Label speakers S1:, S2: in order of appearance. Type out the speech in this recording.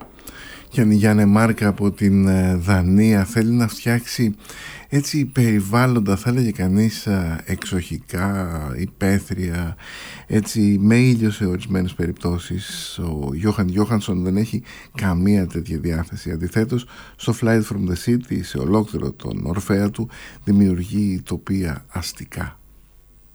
S1: Γιάννη Μάρκα από την Δανία θέλει να φτιάξει έτσι περιβάλλοντα, θα έλεγε κανείς, εξοχικά, υπαίθρια, έτσι με ήλιο σε ορισμένες περιπτώσεις. Ο Γιώχαν Γιώχανσον δεν έχει καμία τέτοια διάθεση. Αντιθέτως, στο Flight from the City, σε ολόκληρο τον Ορφέα του, δημιουργεί τοπία αστικά.